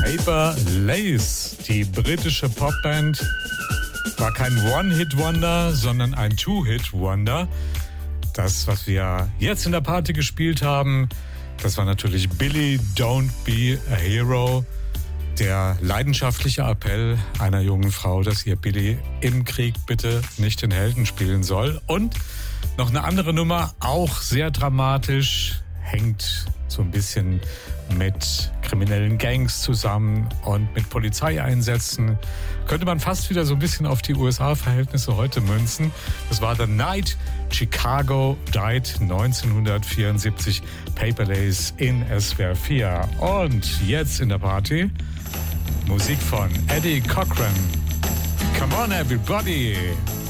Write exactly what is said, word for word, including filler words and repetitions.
Paper Lace, die britische Popband, war kein One-Hit-Wonder, sondern ein Two-Hit-Wonder. Das, was wir jetzt in der Party gespielt haben, das war natürlich Billy Don't Be a Hero. Der leidenschaftliche Appell einer jungen Frau, dass ihr Billy im Krieg bitte nicht den Helden spielen soll. Und noch eine andere Nummer, auch sehr dramatisch, hängt so ein bisschen mit kriminellen Gangs zusammen und mit Polizeieinsätzen. Könnte man fast wieder so ein bisschen auf die U S A-Verhältnisse heute münzen. Das war The Night Chicago Died neunzehnhundertvierundsiebzig. Paper Lace in S W R vier. Und jetzt in der Party Musik von Eddie Cochran. Come on everybody!